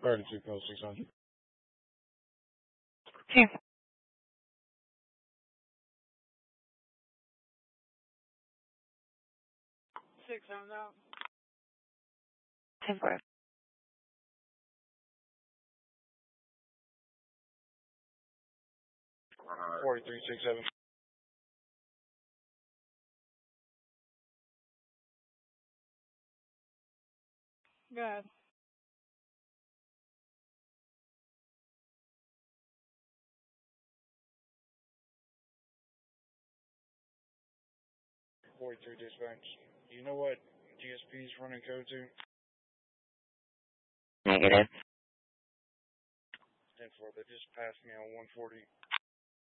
32 code 600. Here. 600 out. 10-4. 4367. Go ahead. Forty-three dispatch. Do you know what GSP is running code to? Negative. 10-4. They just passed me on 140.